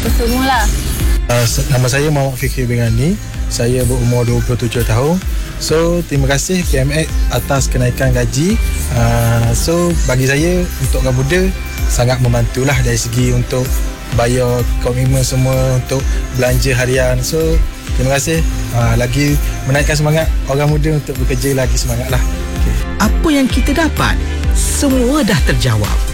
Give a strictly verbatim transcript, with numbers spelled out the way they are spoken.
apa semua lah. Uh, nama saya Muhammad Fikri bin Ghani. Saya berumur dua puluh tujuh tahun. So, terima kasih P M X atas kenaikan gaji. Uh, so, bagi saya, untuk orang muda, sangat membantulah dari segi untuk bayar komitmen semua untuk belanja harian. So, terima kasih. Uh, lagi menaikkan semangat orang muda untuk bekerja lagi semangatlah. Okay. Apa yang kita dapat? Semua dah terjawab.